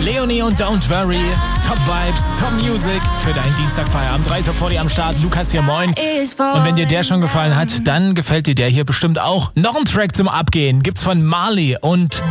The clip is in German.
Leonie und Don't Worry. Top Vibes, Top Music für deinen Dienstagfeierabend. 3 Top 40 am Start. Lukas hier, moin. Und wenn dir der schon gefallen hat, dann gefällt dir der hier bestimmt auch. Noch ein Track zum Abgehen gibt's von Marley und